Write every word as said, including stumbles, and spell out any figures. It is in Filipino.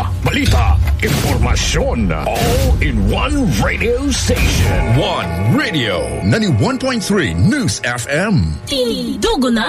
balita, impormasyon. All in one radio station. One Radio. ninety-one point three News F M. Tinidugo na